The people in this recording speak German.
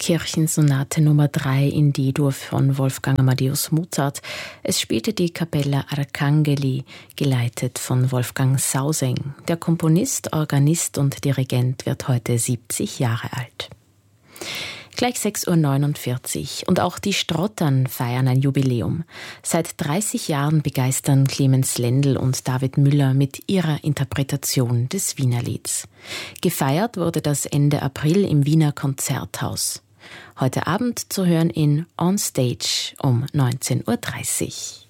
Kirchensonate Nummer 3 in D-Dur von Wolfgang Amadeus Mozart. Es spielte die Kapella Arcangeli, geleitet von Wolfgang Sauseng. Der Komponist, Organist und Dirigent wird heute 70 Jahre alt. Gleich 6:49 Uhr und auch die Strottern feiern ein Jubiläum. Seit 30 Jahren begeistern Clemens Lendl und David Müller mit ihrer Interpretation des Wienerlieds. Gefeiert wurde das Ende April im Wiener Konzerthaus. Heute Abend zu hören in On Stage um 19:30 Uhr.